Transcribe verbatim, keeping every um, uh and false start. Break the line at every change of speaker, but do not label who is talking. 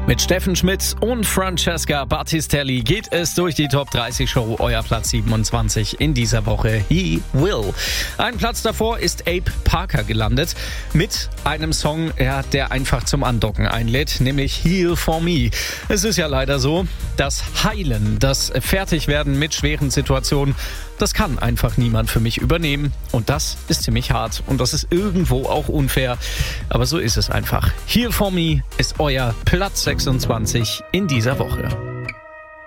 Mit Steffen Schmidt und Francesca Battistelli geht es durch die Top dreißig Show, euer Platz siebenundzwanzig in dieser Woche, He Will. Ein Platz davor ist Abe Parker gelandet mit einem Song, ja, der einfach zum Andocken einlädt, nämlich Heal For Me. Es ist ja leider so, das Heilen, das Fertigwerden mit schweren Situationen, das kann einfach niemand für mich übernehmen. Und das ist ziemlich hart und das ist irgendwo auch unfair. Aber so ist es einfach. Heal For Me ist euer Platz sechsundzwanzig in dieser Woche.